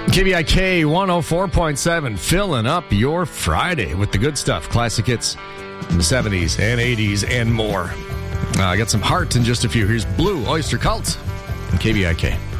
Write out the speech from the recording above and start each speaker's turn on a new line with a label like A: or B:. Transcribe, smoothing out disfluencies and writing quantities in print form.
A: KBIK 104.7, filling up your Friday with the good stuff. Classic hits from the 70s and 80s and more. I got some Heart in just a few. Here's Blue Oyster Cult on KBIK.